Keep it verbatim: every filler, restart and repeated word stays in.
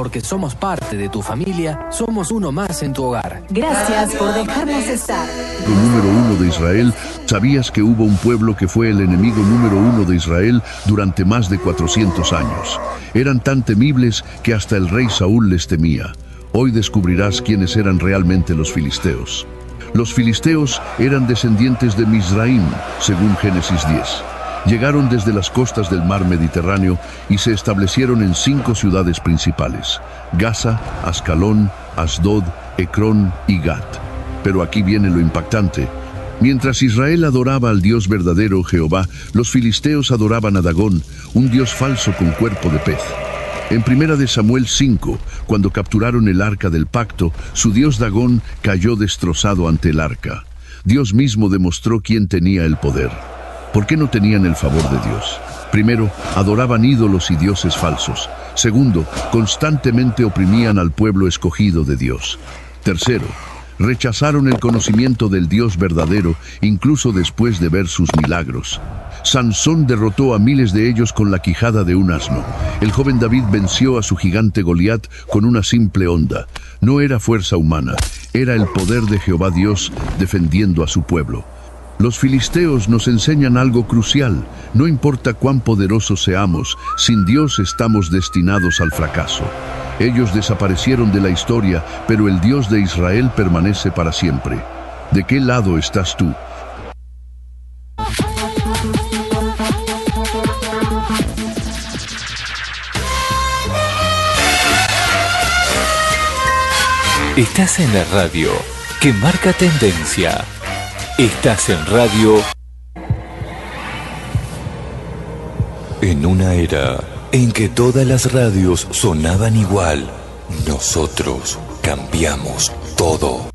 porque somos parte de tu familia, somos uno más en tu hogar. Gracias por dejarnos estar. Número uno de Israel, ¿sabías que hubo un pueblo que fue el enemigo número uno de Israel durante más de cuatrocientos años? Eran tan temibles que hasta el rey Saúl les temía. Hoy descubrirás quiénes eran realmente los filisteos. Los filisteos eran descendientes de Mizraim, según Génesis diez. Llegaron desde las costas del mar Mediterráneo y se establecieron en cinco ciudades principales: Gaza, Ascalón, Asdod, Ecrón y Gat. Pero aquí viene lo impactante. Mientras Israel adoraba al Dios verdadero, Jehová, los filisteos adoraban a Dagón, un dios falso con cuerpo de pez. En primera de Samuel cinco, cuando capturaron el arca del pacto, su dios Dagón cayó destrozado ante el arca. Dios mismo demostró quién tenía el poder. ¿Por qué no tenían el favor de Dios? Primero, adoraban ídolos y dioses falsos. Segundo, constantemente oprimían al pueblo escogido de Dios. Tercero, rechazaron el conocimiento del Dios verdadero, incluso después de ver sus milagros. Sansón derrotó a miles de ellos con la quijada de un asno. El joven David venció a su gigante Goliat con una simple honda. No era fuerza humana, era el poder de Jehová Dios defendiendo a su pueblo. Los filisteos nos enseñan algo crucial. No importa cuán poderosos seamos, sin Dios estamos destinados al fracaso. Ellos desaparecieron de la historia, pero el Dios de Israel permanece para siempre. ¿De qué lado estás tú? Estás en la radio que marca tendencia. Estás en radio. En una era en que todas las radios sonaban igual, nosotros cambiamos todo.